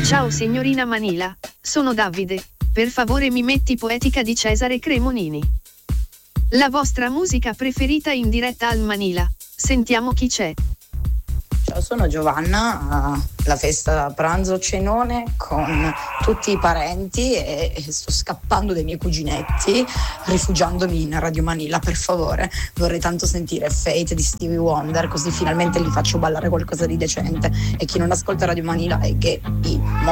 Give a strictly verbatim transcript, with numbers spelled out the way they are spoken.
Ciao signorina Manila, sono Davide, per favore mi metti Poetica di Cesare Cremonini. La vostra musica preferita in diretta al Manila, sentiamo chi c'è. Ciao, sono Giovanna, alla festa pranzo cenone con tutti i parenti e, e sto scappando dai miei cuginetti, rifugiandomi in Radio Manila, per favore. Vorrei tanto sentire Fate di Stevie Wonder, così finalmente li faccio ballare qualcosa di decente. E chi non ascolta Radio Manila è che i